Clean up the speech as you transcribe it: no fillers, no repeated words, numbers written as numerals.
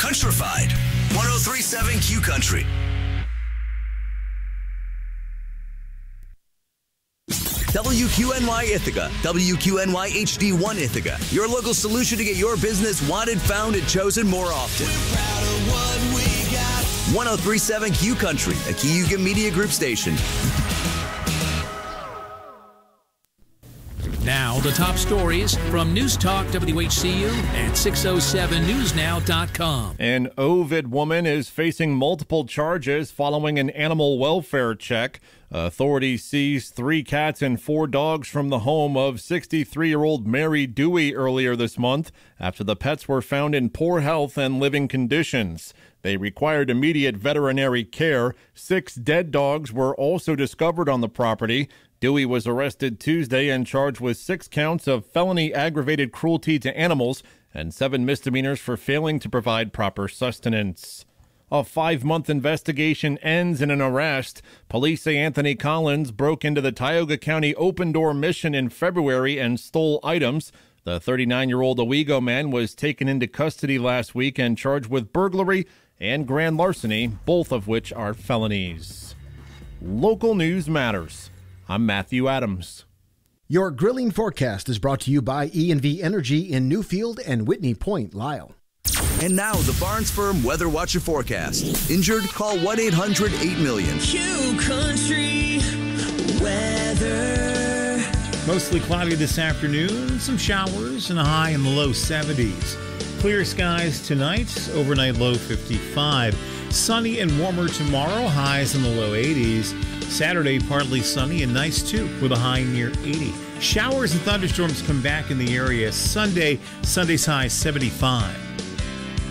Countrified. 103.7 Q Country. WQNY Ithaca, WQNY HD1 Ithaca, your local solution to get your business wanted, found, and chosen more often. We're proud of what we got. 103.7 Q Country, a Cayuga Media Group station. Now, the top stories from News Talk WHCU and 607newsnow.com. An Ovid woman is facing multiple charges following an animal welfare check. Authorities seized 3 cats and 4 dogs from the home of 63-year-old Mary Dewey earlier this month after the pets were found in poor health and living conditions. They required immediate veterinary care. 6 dead dogs were also discovered on the property. Dewey was arrested Tuesday and charged with 6 counts of felony aggravated cruelty to animals and 7 misdemeanors for failing to provide proper sustenance. A 5-month investigation ends in an arrest. Police say Anthony Collins broke into the Tioga County Open Door Mission in February and stole items. The 39-year-old Owego man was taken into custody last week and charged with burglary and grand larceny, both of which are felonies. Local news matters. I'm Matthew Adams. Your grilling forecast is brought to you by E&V Energy in Newfield and Whitney Point, Lyle. And now, the Barnes Firm Weather Watcher forecast. Injured? Call 1-800-8-million. Q Country weather. Mostly cloudy this afternoon. Some showers and a high in the low 70s. Clear skies tonight. Overnight low 55. Sunny and warmer tomorrow. Highs in the low 80s. Saturday, partly sunny and nice too, with a high near 80. Showers and thunderstorms come back in the area Sunday. Sunday's high 75.